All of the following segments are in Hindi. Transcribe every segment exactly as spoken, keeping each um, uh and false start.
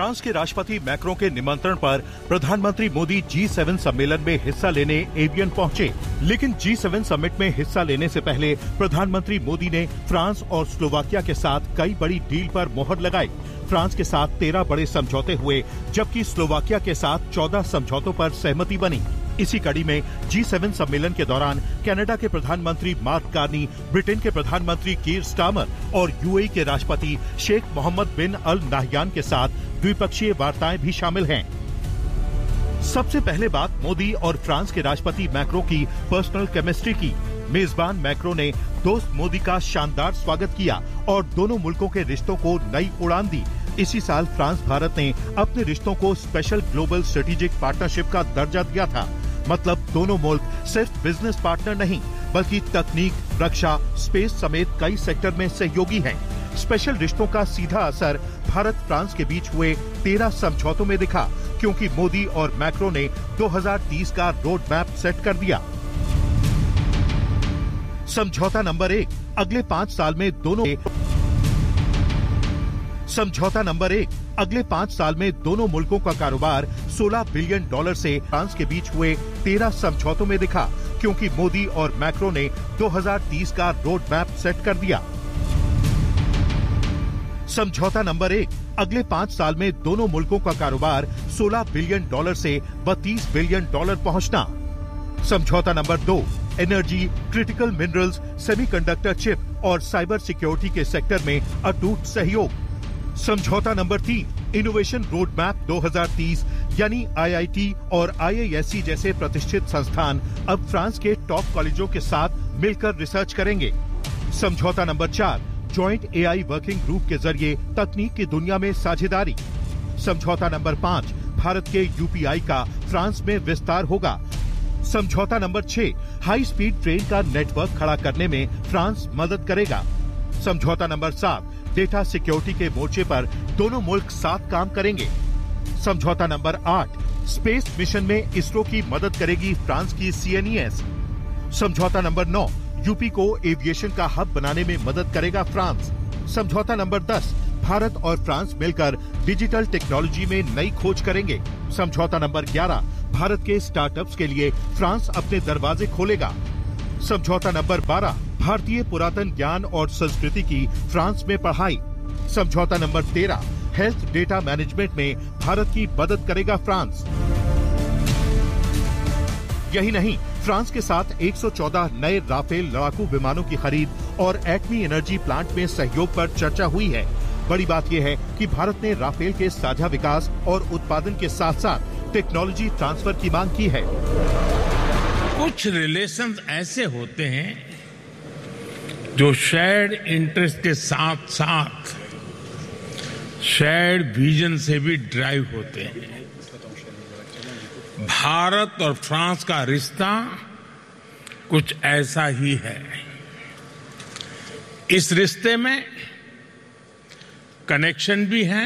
फ्रांस के राष्ट्रपति मैक्रों के निमंत्रण पर प्रधानमंत्री मोदी जी सेवन सम्मेलन में हिस्सा लेने एवियन पहुंचे, लेकिन जी सेवन समिट में हिस्सा लेने से पहले प्रधानमंत्री मोदी ने फ्रांस और स्लोवाकिया के साथ कई बड़ी डील पर मोहर लगाई। फ्रांस के साथ तेरह बड़े समझौते हुए, जबकि स्लोवाकिया के साथ चौदह समझौतों पर सहमति बनी। इसी कड़ी में जी सेवन सम्मेलन के दौरान कनाडा के प्रधानमंत्री मार्क कार्नी, ब्रिटेन के प्रधानमंत्री कीर स्टारमर और यूएई के राष्ट्रपति शेख मोहम्मद बिन अल नाहयान के साथ द्विपक्षीय वार्ताएं भी शामिल हैं। सबसे पहले बात मोदी और फ्रांस के राष्ट्रपति मैक्रों की पर्सनल केमिस्ट्री की। मेजबान मैक्रों ने दोस्त मोदी का शानदार स्वागत किया और दोनों मुल्कों के रिश्तों को नई उड़ान दी। इसी साल फ्रांस भारत ने अपने रिश्तों को स्पेशल ग्लोबल स्ट्रेटेजिक पार्टनरशिप का दर्जा दिया था। मतलब दोनों मुल्क सिर्फ बिजनेस पार्टनर नहीं, बल्कि तकनीक, रक्षा, स्पेस समेत कई सेक्टर में सहयोगी हैं। स्पेशल रिश्तों का सीधा असर भारत फ्रांस के बीच हुए तेरह समझौतों में दिखा, क्योंकि मोदी और मैक्रों ने दो हज़ार तीस का रोड मैप सेट कर दिया। समझौता नंबर एक, अगले पाँच साल में दोनों समझौता नंबर एक अगले पाँच साल में दोनों मुल्कों का कारोबार सोलह बिलियन डॉलर से फ्रांस के बीच हुए तेरह समझौतों में दिखा, क्योंकि मोदी और मैक्रों ने दो हज़ार तीस का रोड मैप सेट कर दिया। समझौता नंबर एक, अगले पाँच साल में दोनों मुल्कों का कारोबार सोलह बिलियन डॉलर से बत्तीस बिलियन डॉलर पहुंचना। समझौता नंबर दो, energy, critical minerals, semiconductor chip और साइबर सिक्योरिटी के सेक्टर में अटूट सहयोग। समझौता नंबर तीन, इनोवेशन रोड मैप दो हज़ार तीस, यानी आईआईटी और आईआईएससी जैसे प्रतिष्ठित संस्थान अब फ्रांस के टॉप कॉलेजों के साथ मिलकर रिसर्च करेंगे। समझौता नंबर चार, जॉइंट एआई वर्किंग ग्रुप के जरिए तकनीक की दुनिया में साझेदारी। समझौता नंबर पाँच, भारत के यूपीआई का फ्रांस में विस्तार होगा। समझौता नंबर छह, हाई स्पीड ट्रेन का नेटवर्क खड़ा करने में फ्रांस मदद करेगा। समझौता नंबर सात, डेटा सिक्योरिटी के मोर्चे पर दोनों मुल्क साथ काम करेंगे। समझौता नंबर आठ, स्पेस मिशन में इसरो की मदद करेगी फ्रांस की सीएनईएस। समझौता नंबर नौ, यूपी को एविएशन का हब बनाने में मदद करेगा फ्रांस। समझौता नंबर दस, भारत और फ्रांस मिलकर डिजिटल टेक्नोलॉजी में नई खोज करेंगे। समझौता नंबर ग्यारह, भारत के स्टार्टअप्स के लिए फ्रांस अपने दरवाजे खोलेगा। समझौता नंबर बारह, भारतीय पुरातन ज्ञान और संस्कृति की फ्रांस में पढ़ाई। समझौता नंबर तेरह, हेल्थ डेटा मैनेजमेंट में भारत की मदद करेगा फ्रांस। यही नहीं, फ्रांस के साथ एक सौ चौदह नए राफेल लड़ाकू विमानों की खरीद और एटमी एनर्जी प्लांट में सहयोग पर चर्चा हुई है। बड़ी बात यह है कि भारत ने राफेल के साझा विकास और उत्पादन के साथ साथ टेक्नोलॉजी ट्रांसफर की मांग की है। कुछ रिलेशंस ऐसे होते हैं जो शेयर्ड इंटरेस्ट के साथ साथ शेयर्ड विजन से भी ड्राइव होते हैं। भारत और फ्रांस का रिश्ता कुछ ऐसा ही है। इस रिश्ते में कनेक्शन भी है,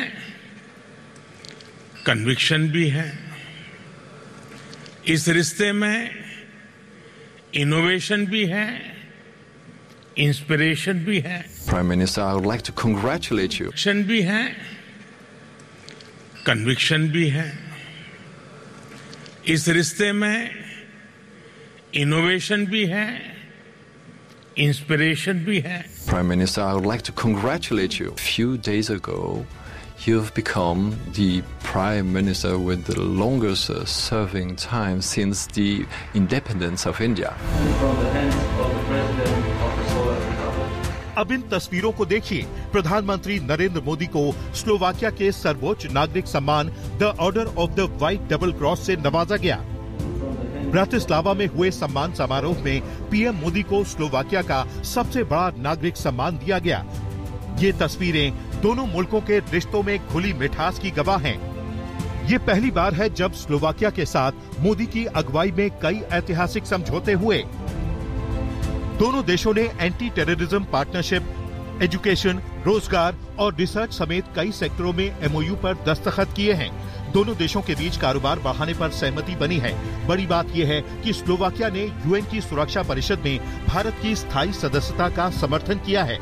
कन्विक्शन भी है। इस रिश्ते में इनोवेशन भी है, इंस्पिरेशन भी है। Prime Minister, I would like to congratulate you. Action भी है, कन्विक्शन भी है। इस रिश्ते में इनोवेशन भी है, इंस्पिरेशन भी है। Prime Minister, I would like to congratulate you. A few days ago, you've become the Prime Minister with the longest uh, serving time since the independence of India. From the hands of the President of the Slovak Republic. अब इन तस्वीरों को देखिए। प्रधानमंत्री नरेंद्र मोदी को स्लोवाकिया के सर्वोच्च नागरिक सम्मान the order of the white double cross से नवाजा गया। ब्रातिस्लावा में हुए सम्मान समारोह में पीएम मोदी को स्लोवाकिया का सबसे बड़ा नागरिक सम्मान दिया गया। ये तस्वीरें दोनों मुल्कों के रिश्तों में खुली मिठास की गवाह हैं। ये पहली बार है जब स्लोवाकिया के साथ मोदी की अगुवाई में कई ऐतिहासिक समझौते हुए। दोनों देशों ने एंटी टेररिज्म पार्टनरशिप, एजुकेशन, रोजगार और रिसर्च समेत कई सेक्टरों में एमओयू पर दस्तखत किए हैं। दोनों देशों के बीच कारोबार बढ़ाने पर सहमति बनी है। बड़ी बात यह है कि स्लोवाकिया ने यूएन की सुरक्षा परिषद में भारत की स्थायी सदस्यता का समर्थन किया है।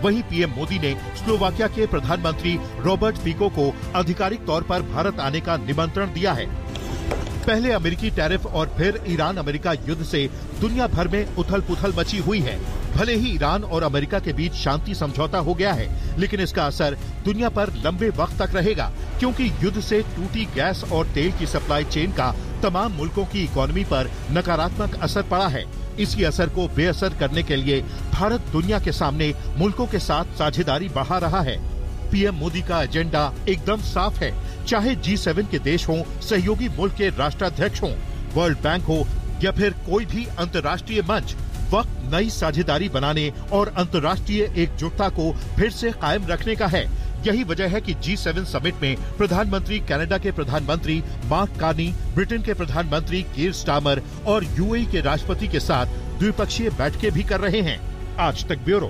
वहीं पीएम मोदी ने स्लोवाकिया के प्रधानमंत्री रॉबर्ट फिको को आधिकारिक तौर पर भारत आने का निमंत्रण दिया है। पहले अमेरिकी टैरिफ और फिर ईरान अमेरिका युद्ध से दुनिया भर में उथल पुथल मची हुई है। भले ही ईरान और अमेरिका के बीच शांति समझौता हो गया है, लेकिन इसका असर दुनिया पर लंबे वक्त तक रहेगा, क्योंकि युद्ध से टूटी गैस और तेल की सप्लाई चेन का तमाम मुल्कों की इकोनॉमी पर नकारात्मक असर पड़ा है। इसी असर को बेअसर करने के लिए भारत दुनिया के सामने मुल्कों के साथ साझेदारी बढ़ा रहा है। पीएम मोदी का एजेंडा एकदम साफ है, चाहे जी सेवन के देश हों, सहयोगी मुल्क के राष्ट्राध्यक्ष हों, वर्ल्ड बैंक हो या फिर कोई भी अंतर्राष्ट्रीय मंच, वक्त नई साझेदारी बनाने और अंतर्राष्ट्रीय एकजुटता को फिर से कायम रखने का है। यही वजह है कि जी सेवन समिट में प्रधानमंत्री कनाडा के प्रधानमंत्री मार्क कार्नी, ब्रिटेन के प्रधानमंत्री कीर स्टारमर और यूएई के राष्ट्रपति के साथ द्विपक्षीय बैठकें भी कर रहे हैं। आज तक ब्यूरो।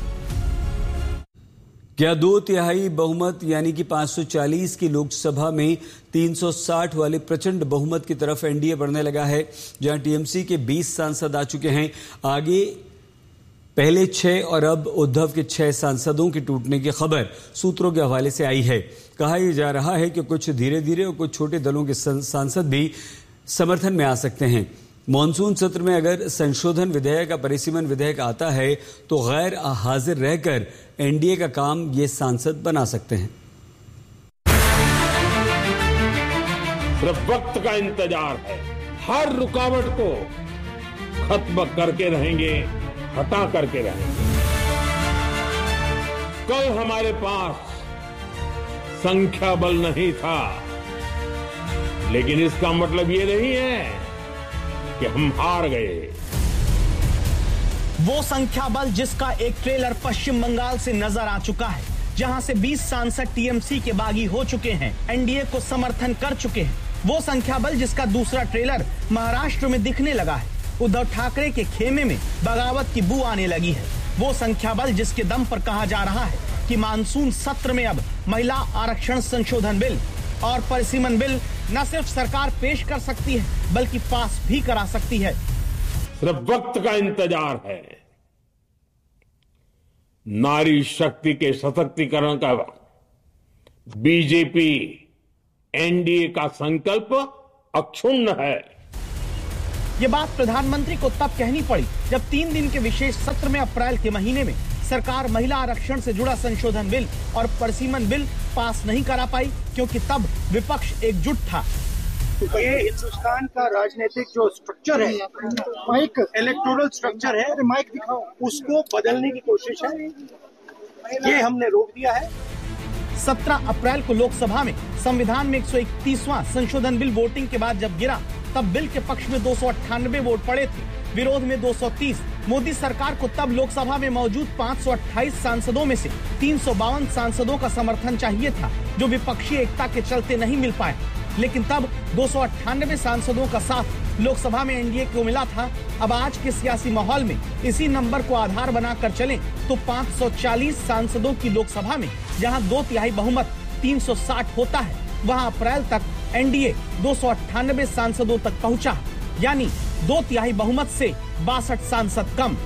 क्या दो तिहाई बहुमत यानी कि पाँच सौ चालीस की लोकसभा में तीन सौ साठ वाले प्रचंड बहुमत की तरफ एनडीए बढ़ने लगा है, जहां टीएमसी के बीस सांसद आ चुके हैं। आगे पहले छह और अब उद्धव के छह सांसदों के टूटने की खबर सूत्रों के हवाले से आई है। कहा यह जा रहा है कि कुछ धीरे धीरे और कुछ छोटे दलों के सांसद भी समर्थन में आ सकते हैं। मॉनसून सत्र में अगर संशोधन विधेयक या परिसीमन विधेयक आता है तो गैर हाजिर रहकर एनडीए का काम ये सांसद बना सकते हैं। सिर्फ वक्त का इंतजार है। हर रुकावट को खत्म करके रहेंगे, हटा करके रहेंगे। कल हमारे पास संख्या बल नहीं था, लेकिन इसका मतलब ये नहीं है कि हम हार गए। वो संख्या बल जिसका एक ट्रेलर पश्चिम बंगाल से नजर आ चुका है, जहां से बीस सांसद टीएमसी के बागी हो चुके हैं, एनडीए को समर्थन कर चुके हैं। वो संख्या बल जिसका दूसरा ट्रेलर महाराष्ट्र में दिखने लगा है। उद्धव ठाकरे के खेमे में बगावत की बू आने लगी है। वो संख्या बल जिसके दम पर कहा जा रहा है कि मानसून सत्र में अब महिला आरक्षण संशोधन बिल और परिसीमन बिल न सिर्फ सरकार पेश कर सकती है बल्कि पास भी करा सकती है। सिर्फ वक्त का इंतजार है। नारी शक्ति के सशक्तिकरण का बीजेपी एनडीए का संकल्प अक्षुण्ण है। ये बात प्रधानमंत्री को तब कहनी पड़ी जब तीन दिन के विशेष सत्र में अप्रैल के महीने में सरकार महिला आरक्षण से जुड़ा संशोधन बिल और परिसीमन बिल पास नहीं करा पाई, क्योंकि तब विपक्ष एकजुट था। तो ये हिंदुस्तान का राजनीतिक जो स्ट्रक्चर है, माइक इलेक्टोरल स्ट्रक्चर है, माइक दिखाओ, उसको बदलने की कोशिश है। ये हमने रोक दिया है। सत्रह अप्रैल को लोकसभा में संविधान में एक सौ इकतीसवां संशोधन बिल वोटिंग के बाद जब गिरा, तब बिल के पक्ष में दो सौ अट्ठानबे वोट पड़े थे, विरोध में दो सौ तीस। मोदी सरकार को तब लोकसभा में मौजूद पाँच सौ अट्ठाईस सांसदों में से तीन सौ बावन सांसदों का समर्थन चाहिए था, जो विपक्षी एकता के चलते नहीं मिल पाए। लेकिन तब दो सौ अट्ठानबे सांसदों का साथ लोकसभा में एनडीए को मिला था। अब आज के सियासी माहौल में इसी नंबर को आधार बनाकर चलें तो पाँच सौ चालीस सांसदों की लोकसभा में जहां दो तिहाई बहुमत तीन सौ साठ होता है, वहां अप्रैल तक एनडीए दो सौ अट्ठानबे सांसदों तक पहुंचा, यानी दो तिहाई बहुमत से बासठ सांसद कम।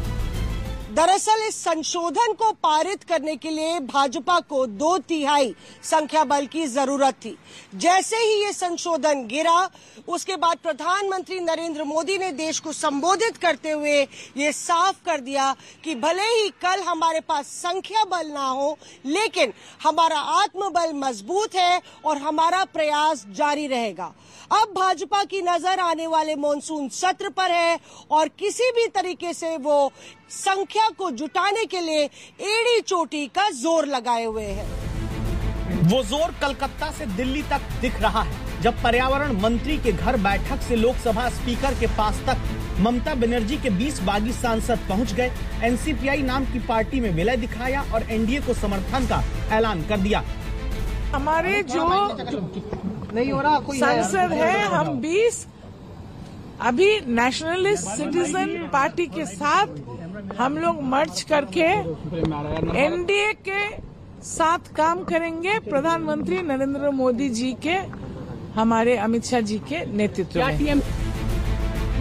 दरअसल इस संशोधन को पारित करने के लिए भाजपा को दो तिहाई संख्या बल की जरूरत थी। जैसे ही ये संशोधन गिरा, उसके बाद प्रधानमंत्री नरेंद्र मोदी ने देश को संबोधित करते हुए ये साफ कर दिया कि भले ही कल हमारे पास संख्या बल ना हो, लेकिन हमारा आत्मबल मजबूत है और हमारा प्रयास जारी रहेगा। अब भाजपा की नजर आने वाले मॉनसून सत्र पर है और किसी भी तरीके से वो संख्या को जुटाने के लिए एड़ी चोटी का जोर लगाए हुए हैं। वो जोर कलकत्ता से दिल्ली तक दिख रहा है, जब पर्यावरण मंत्री के घर बैठक से लोकसभा स्पीकर के पास तक ममता बनर्जी के बीस बागी सांसद पहुंच गए, एनसीपीआई नाम की पार्टी में विलय दिखाया और एनडीए को समर्थन का ऐलान कर दिया। हमारे जो नहीं हो रहा कोई सांसद है, हम बीस अभी नेशनलिस्ट सिटीजन पार्टी के साथ हम लोग मर्ज करके एनडीए के साथ काम करेंगे। प्रधानमंत्री नरेंद्र मोदी जी के, हमारे अमित शाह जी के नेतृत्व में।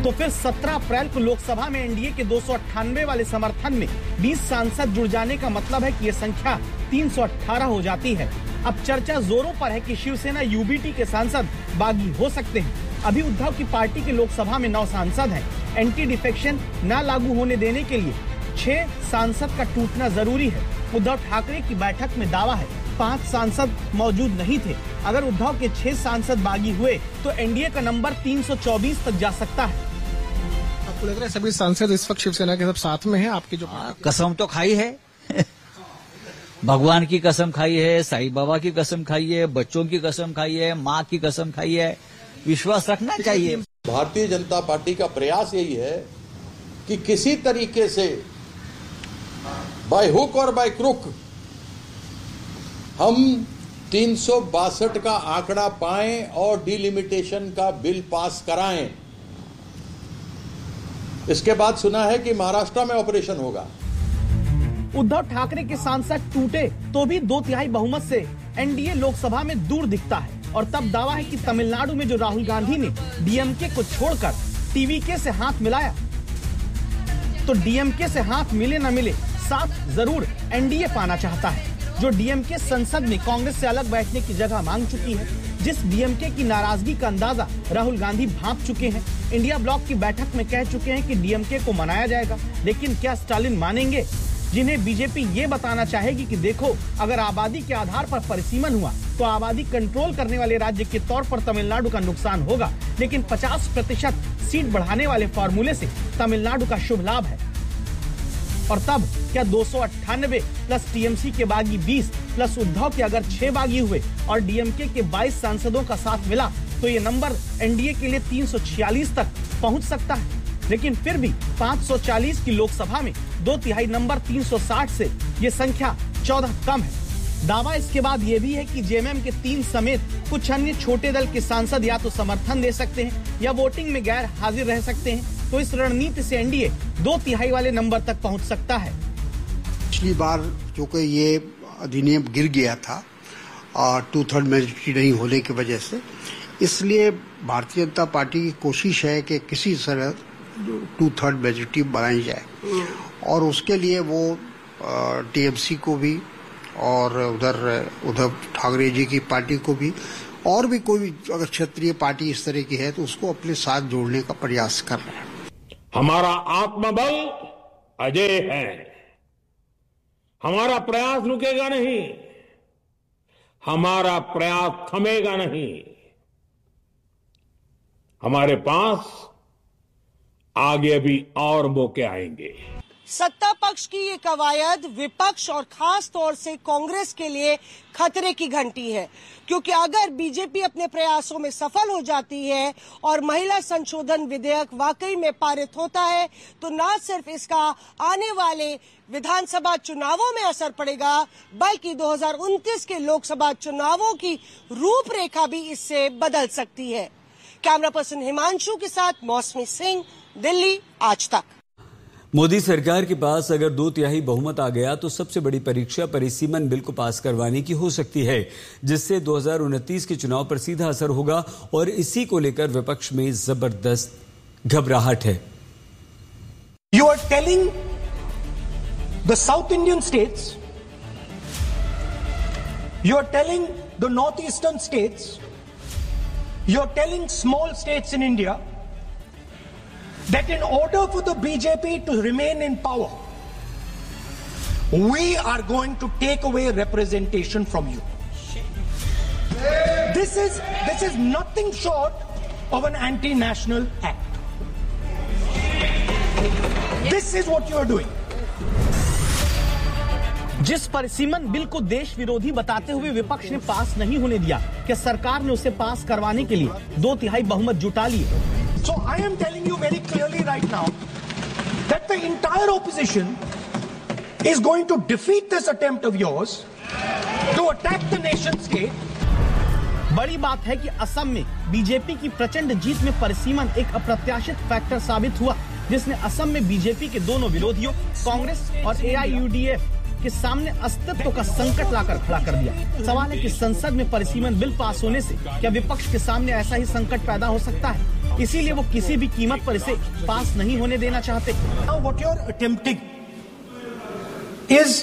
तो फिर सत्रह अप्रैल को लोकसभा में एनडीए के दो सौ अट्ठानवे वाले समर्थन में बीस सांसद जुड़ जाने का मतलब है कि ये संख्या तीन सौ अठारह हो जाती है। अब चर्चा जोरों पर है कि शिवसेना यूबीटी के सांसद बागी हो सकते हैं। अभी उद्धव की पार्टी के लोकसभा में नौ सांसद हैं। एंटी डिफेक्शन न लागू होने देने के लिए छह सांसद का टूटना जरूरी है। उद्धव ठाकरे की बैठक में दावा है पांच सांसद मौजूद नहीं थे। अगर उद्धव के छह सांसद बागी हुए तो एनडीए का नंबर तीन सौ चौबीस तक जा सकता है। आपको लग रहा है सभी सांसद इस वक्त शिवसेना के सब साथ में हैं? आपकी जो आ, कसम तो खाई है भगवान की कसम खाई है, साईं बाबा की कसम खाई है, बच्चों की कसम खाई है, माँ की कसम खाई है। विश्वास रखना चाहिए। भारतीय जनता पार्टी का प्रयास यही है कि किसी तरीके से बाय हुक और बाय क्रुक हम तीन सौ बासठ का आंकड़ा पाएं और डिलिमिटेशन का बिल पास कराएं। इसके बाद सुना है कि महाराष्ट्र में ऑपरेशन होगा। उद्धव ठाकरे के सांसद टूटे तो भी दो तिहाई बहुमत से एनडीए लोकसभा में दूर दिखता है। और तब दावा है कि तमिलनाडु में जो राहुल गांधी ने डीएमके को छोड़कर टीवीके से हाथ मिलाया, तो डीएमके से हाथ मिले न मिले साथ जरूर एनडीए पाना चाहता है। जो डीएमके संसद में कांग्रेस से अलग बैठने की जगह मांग चुकी है, जिस डीएमके की नाराजगी का अंदाजा राहुल गांधी भांप चुके हैं। इंडिया ब्लॉक की बैठक में कह चुके हैं कि डीएमके को मनाया जाएगा, लेकिन क्या स्टालिन मानेंगे? जिन्हें बीजेपी ये बताना चाहेगी कि देखो, अगर आबादी के आधार पर परिसीमन हुआ तो आबादी कंट्रोल करने वाले राज्य के तौर पर तमिलनाडु का नुकसान होगा, लेकिन पचास प्रतिशत सीट बढ़ाने वाले फॉर्मूले से तमिलनाडु का शुभ लाभ है। और तब क्या दो सौ अट्ठानवे प्लस टीएमसी के बागी बीस प्लस उद्धव के अगर छह बागी हुए और डीएमके के बाईस सांसदों का साथ मिला तो ये नंबर एनडीए के लिए तीन सौ छियालीस तक पहुंच सकता है। लेकिन फिर भी पाँच सौ चालीस की लोकसभा में दो तिहाई नंबर तीन सौ साठ से ये संख्या चौदह कम है। दावा इसके बाद ये भी है कि जेएमएम के तीन समेत कुछ अन्य छोटे दल के सांसद या तो समर्थन दे सकते हैं या वोटिंग में गैर हाजिर रह सकते हैं। तो इस रणनीति से एनडीए दो तिहाई वाले नंबर तक पहुंच सकता है। पिछली बार क्योंकि ये अधिनियम गिर गया था और टू थर्ड मेजोरिटी नहीं होने की वजह से, इसलिए भारतीय जनता पार्टी की कोशिश है कि किसी तरह टू थर्ड मेजोरिटी बनाई जाए और उसके लिए वो टीएमसी को भी और उधर उद्धव ठाकरे जी की पार्टी को भी और भी कोई अगर क्षेत्रीय पार्टी इस तरह की है तो उसको अपने साथ जोड़ने का प्रयास कर रहे हैं। हमारा आत्मबल अजय है। हमारा प्रयास रुकेगा नहीं, हमारा प्रयास थमेगा नहीं। हमारे पास आगे भी और मौके आएंगे। सत्ता पक्ष की ये कवायद विपक्ष और खास तौर से कांग्रेस के लिए खतरे की घंटी है, क्योंकि अगर बीजेपी अपने प्रयासों में सफल हो जाती है और महिला संशोधन विधेयक वाकई में पारित होता है तो न सिर्फ इसका आने वाले विधानसभा चुनावों में असर पड़ेगा, बल्कि दो हज़ार उनतीस के लोकसभा चुनावों की रूपरेखा भी इससे बदल सकती है। कैमरा पर्सन हिमांशु के साथ मौसमी सिंह, दिल्ली, आज तक। मोदी सरकार के पास अगर दो तिहाई बहुमत आ गया तो सबसे बड़ी परीक्षा परिसीमन बिल को पास करवाने की हो सकती है, जिससे दो हज़ार उनतीस के चुनाव पर सीधा असर होगा और इसी को लेकर विपक्ष में जबरदस्त घबराहट है। You are telling the south Indian states, you are telling the north eastern states, you are telling small states in India that in order for the B J P to remain in power, we are going to take away representation from you. This is this is nothing short of an anti-national act. This is what you are doing. जिस परिसीमन बिल को देश विरोधी बताते हुए विपक्ष ने पास नहीं होने दिया, क्या सरकार ने उसे पास करवाने के लिए दो तिहाई बहुमत जुटा लिए? So I am telling you very clearly right now that the entire opposition is going to defeat this attempt of yours to attack the nation state. बड़ी बात है कि असम में बीजेपी की प्रचंड जीत में परिसीमन एक अप्रत्याशित फैक्टर साबित हुआ, जिसने असम में बीजेपी के दोनों विरोधियों कांग्रेस और एआईयूडीएफ के सामने अस्तित्व का संकट लाकर खड़ा कर दिया। सवाल है कि संसद में परिसीमन बिल पास होने से क्या विपक्ष के सामने ऐसा ही संकट पैदा हो सकता है? इसीलिए वो किसी भी कीमत पर इसे पास नहीं होने देना चाहते। Now what you're attempting is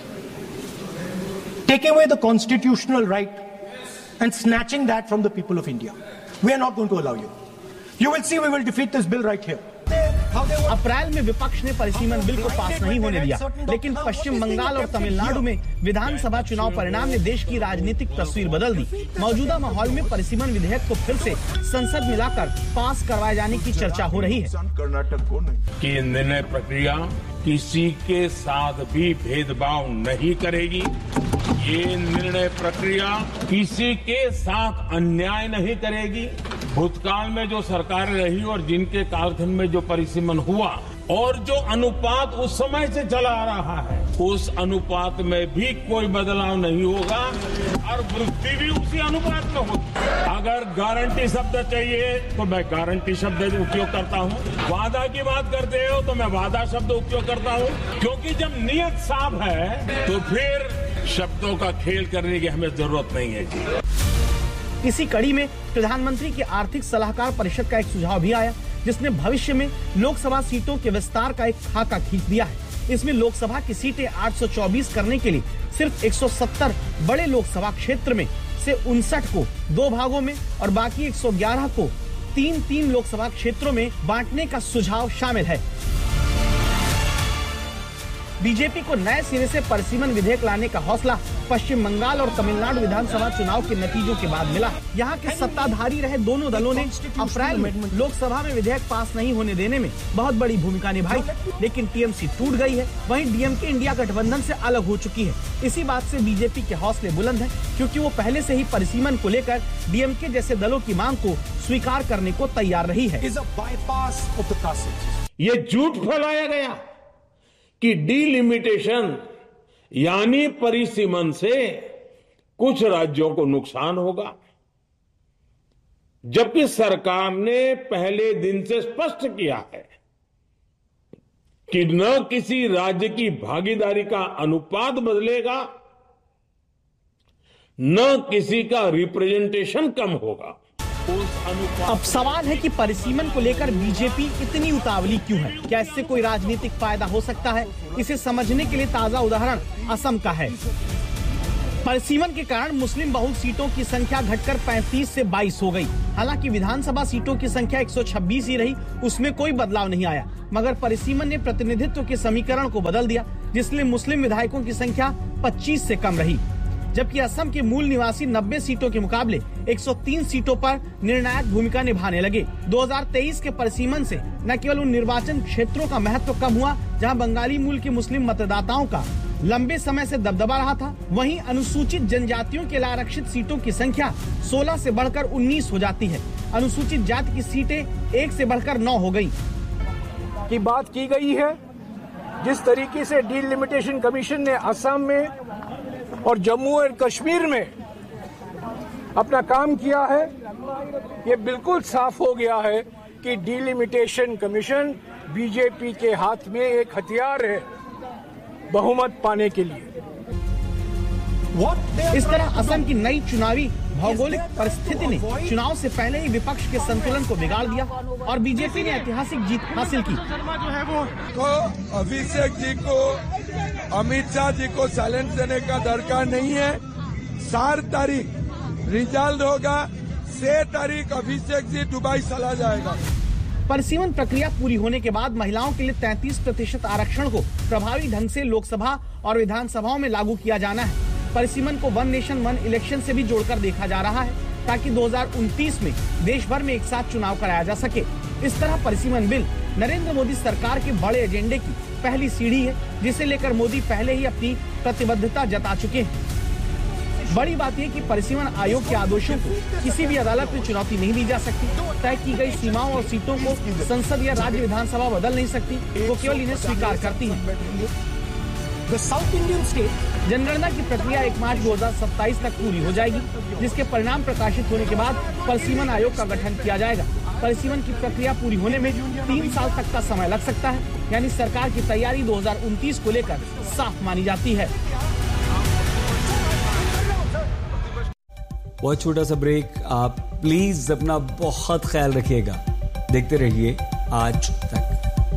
taking away the constitutional right and snatching that from the people of India. We are not going to allow you. You will see we will defeat this bill right here. अप्रैल में विपक्ष ने परिसीमन बिल को पास नहीं होने दिया, लेकिन पश्चिम बंगाल और तमिलनाडु में विधानसभा चुनाव परिणाम ने देश की राजनीतिक तस्वीर बदल दी। मौजूदा माहौल में परिसीमन विधेयक को फिर से संसद में लाकर पास करवाए जाने की चर्चा हो रही है। कर्नाटक को नहीं कि निर्णय प्रक्रिया किसी के साथ भी भेदभाव नहीं करेगी। ये निर्णय प्रक्रिया किसी के साथ अन्याय नहीं करेगी। भूतकाल में जो सरकारें रही और जिनके कालखंड में जो परिसीमन हुआ और जो अनुपात उस समय से चला आ रहा है, उस अनुपात में भी कोई बदलाव नहीं होगा और वृद्धि भी उसी अनुपात में होगी। अगर गारंटी शब्द चाहिए तो मैं गारंटी शब्द उपयोग करता हूँ, वादा की बात करते हो तो मैं वादा शब्द उपयोग करता हूँ, क्योंकि जब नियत साफ है तो फिर शब्दों का खेल करने की हमें जरूरत नहीं है। इसी कड़ी में प्रधानमंत्री की आर्थिक सलाहकार परिषद का एक सुझाव भी आया, जिसने भविष्य में लोकसभा सीटों के विस्तार का एक खाका खींच दिया है। इसमें लोकसभा की सीटें आठ सौ चौबीस करने के लिए सिर्फ एक सौ सत्तर बड़े लोकसभा क्षेत्र में से उनसठ को दो भागों में और बाकी एक सौ ग्यारह को तीन तीन लोकसभा क्षेत्रों में बांटने का सुझाव शामिल है। बीजेपी को नए सिरे से परिसीमन विधेयक लाने का हौसला पश्चिम बंगाल और तमिलनाडु विधानसभा चुनाव के नतीजों के बाद मिला। यहाँ के सत्ताधारी रहे दोनों दलों ने अप्रैल में लोकसभा में विधेयक पास नहीं होने देने में बहुत बड़ी भूमिका निभाई, लेकिन टीएमसी टूट गई है। वहीं डीएमके इंडिया गठबंधन से अलग हो चुकी है। इसी बात से बीजेपी के हौसले बुलंद हैं, क्योंकि वो पहले से ही परिसीमन को लेकर डीएमके जैसे दलों की मांग को स्वीकार करने को तैयार रही है। ये झूठ फैलाया गया कि डीलिमिटेशन यानी परिसीमन से कुछ राज्यों को नुकसान होगा, जबकि सरकार ने पहले दिन से स्पष्ट किया है कि न किसी राज्य की भागीदारी का अनुपात बदलेगा, न किसी का रिप्रेजेंटेशन कम होगा। अब सवाल है कि परिसीमन को लेकर बीजेपी इतनी उतावली क्यों है? क्या इससे कोई राजनीतिक फायदा हो सकता है? इसे समझने के लिए ताजा उदाहरण असम का है। परिसीमन के कारण मुस्लिम बहुल सीटों की संख्या घटकर पैंतीस से बाईस हो गई। हालांकि विधानसभा सीटों की संख्या एक सौ छब्बीस ही रही, उसमें कोई बदलाव नहीं आया। मगर परिसीमन ने प्रतिनिधित्व के समीकरण को बदल दिया, जिसलिए मुस्लिम विधायकों की संख्या पच्चीस से कम रही, जबकि असम के मूल निवासी नब्बे सीटों के मुकाबले एक सौ तीन सीटों पर निर्णायक भूमिका निभाने लगे। दो हज़ार तेईस के परिसीमन से न केवल उन निर्वाचन क्षेत्रों का महत्व कम हुआ जहां बंगाली मूल के मुस्लिम मतदाताओं का लंबे समय से दबदबा रहा था, वहीं अनुसूचित जनजातियों के लिए आरक्षित सीटों की संख्या सोलह से बढ़कर उन्नीस हो जाती है। अनुसूचित जाति की सीटें एक से बढ़कर नौ हो गयी। की बात की गई है, जिस तरीके से डीलिमिटेशन कमीशन ने असम में और जम्मू और कश्मीर में अपना काम किया है, ये बिल्कुल साफ हो गया है कि डीलिमिटेशन कमीशन बीजेपी के हाथ में एक हथियार है बहुमत पाने के लिए। इस तरह असम की नई चुनावी भौगोलिक परिस्थिति ने चुनाव से पहले ही विपक्ष के संतुलन को बिगाड़ दिया और बीजेपी ने ऐतिहासिक जीत हासिल की। जो है वो तो अभिषेक जी को, अमित शाह जी को चैलेंज देने का दरकार नहीं है। चार तारीख रिजल्ट होगा, छह तारीख अभिषेक जी दुबई चला जाएगा। परिसीमन प्रक्रिया पूरी होने के बाद महिलाओं के लिए तैंतीस प्रतिशत आरक्षण को प्रभावी ढंग से लोकसभा और विधानसभाओं में लागू किया जाना है। परिसीमन को वन नेशन वन इलेक्शन से भी जोड़कर देखा जा रहा है, ताकि दो हज़ार उनतीस में देश भर में एक साथ चुनाव कराया जा सके। इस तरह परिसीमन बिल नरेंद्र मोदी सरकार के बड़े एजेंडे की पहली सीढ़ी है, जिसे लेकर मोदी पहले ही अपनी प्रतिबद्धता जता चुके हैं। बड़ी बात यह कि परिसीमन आयोग के आदेशों को किसी भी अदालत में चुनौती नहीं दी जा सकती। तय की गई सीमाओं और सीटों को संसद या राज्य विधानसभा बदल नहीं सकती, वो केवल इन्हें स्वीकार करती है। साउथ इंडियन स्टेट जनगणना की प्रक्रिया एक मार्च दो हज़ार सत्ताईस तक पूरी हो जाएगी, जिसके परिणाम प्रकाशित होने के बाद परिसीमन आयोग का गठन किया जाएगा। परिसीमन की प्रक्रिया पूरी होने में तीन साल तक का समय लग सकता है, यानी सरकार की तैयारी दो हज़ार उनतीस को लेकर साफ मानी जाती है। बहुत छोटा सा ब्रेक, आप प्लीज अपना बहुत ख्याल रखिएगा। देखते रहिए आज तक।